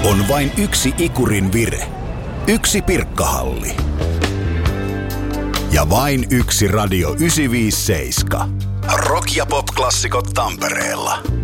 On vain yksi ikurin vire. Yksi Pirkkahalli. Ja vain yksi Radio 957. Rock- ja pop-klassikot Tampereella.